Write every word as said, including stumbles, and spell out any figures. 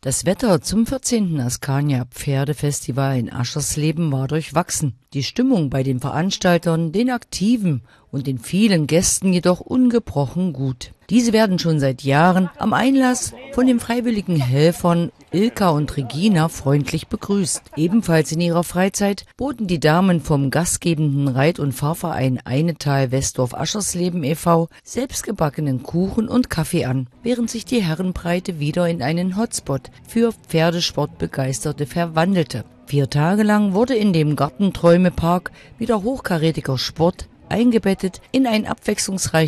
Das Wetter zum vierzehnten Askania Pferdefestival in Aschersleben war durchwachsen. Die Stimmung bei den Veranstaltern, den Aktiven und den vielen Gästen jedoch ungebrochen gut. Diese werden schon seit Jahren am Einlass von den freiwilligen Helfern Ilka und Regina freundlich begrüßt. Ebenfalls in ihrer Freizeit boten die Damen vom gastgebenden Reit- und Fahrverein Einetal Westdorf Aschersleben e V selbstgebackenen Kuchen und Kaffee an, während sich die Herrenbreite wieder in einen Hotspot für Pferdesportbegeisterte verwandelte. Vier Tage lang wurde in dem Gartenträume-Park wieder hochkarätiger Sport eingebettet in ein abwechslungsreiches